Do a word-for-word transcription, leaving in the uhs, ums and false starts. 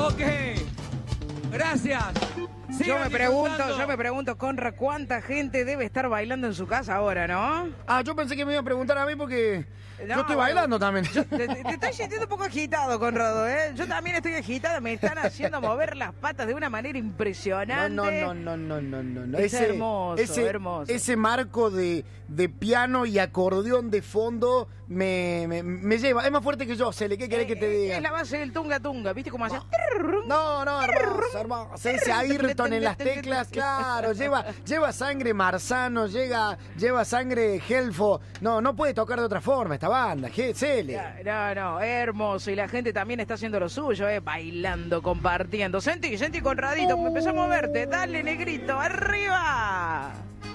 Ok. Gracias. Yo Sigan me pregunto, disfrutando. yo me pregunto, Conra, ¿cuánta gente debe estar bailando en su casa ahora, no? Ah, yo pensé que me iba a preguntar a mí porque No, yo estoy bueno, bailando también. Yo te, te- te estoy sintiendo un poco agitado, Conrado, ¿eh? Yo también estoy agitado, me están haciendo mover las patas de una manera No, impresionante. no, no, no, no, no, no, no. Es hermoso, ese, hermoso. Ese marco de, de piano y acordeón de fondo me, me, me lleva. Es más fuerte que yo, Cele. ¿Qué querés que te Eh, diga? Es la base del tunga tunga, ¿viste cómo hace? No, no, hermoso, hermoso. Ese Ayrton en las teclas, claro. Lleva, lleva sangre Marzano, llega, lleva sangre Gelfo. No, no puede tocar de otra forma esta banda. Ge- Cele. No, no, hermoso. Y la gente también está haciendo lo suyo, ¿eh? Bailando, compartiendo. Sentí, sentí, Conradito, empezamos a moverte. Dale, negrito, arriba.